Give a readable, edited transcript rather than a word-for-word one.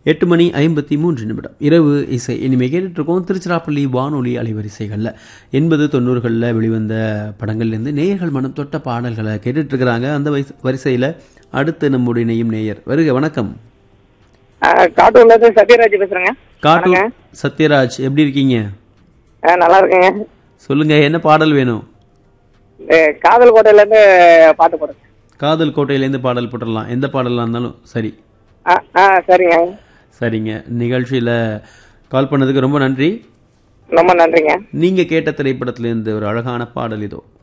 8:53 இரவு இசை இனிமே கேட்டுட்ருக்கோம். திருச்சிராப்பள்ளி வானொலி அலைவரிசைகளில் 80-90களில் வெளிவந்த படங்கள்லேருந்து நேயர்கள் மனம் தொட்ட பாடல்களை கேட்டுட்ருக்கிறாங்க. அந்த வரிசையில் அடுத்து நம்முடைய இணையும் நேயர் வருக. வணக்கம். காட்டூர்லேருந்து சத்யராஜ் பேசுகிறேங்க. காட்டூர் சத்யராஜ், எப்படி இருக்கீங்க? நல்லா இருக்கேங்க. சொல்லுங்க, என்ன பாடல் வேணும்? காதல் கோட்டையிலேருந்து பாட்டு போடுங்க. காதல் கோட்டையிலேருந்து பாடல் போட்டுடலாம். எந்த பாடலாக இருந்தாலும் சரி. சரிங்க. சரிங்க, நிகழ்ச்சியில் கால் பண்ணதுக்கு ரொம்ப நன்றி. ரொம்ப நன்றிங்க. நீங்கள் கேட்ட திரைப்படத்திலேருந்து ஒரு அழகான பாடல் இதோ.